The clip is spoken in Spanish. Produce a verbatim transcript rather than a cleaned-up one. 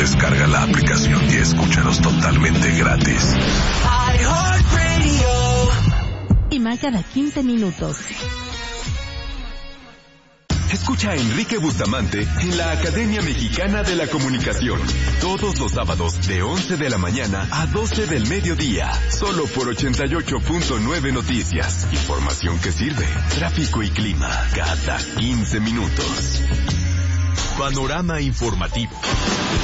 descarga la aplicación y escúchanos totalmente gratis. Y más cada quince minutos. Escucha a Enrique Bustamante en la Academia Mexicana de la Comunicación. Todos los sábados de once de la mañana a doce del mediodía. Solo por ochenta y ocho punto nueve Noticias. Información que sirve. Tráfico y clima cada quince minutos. Panorama informativo.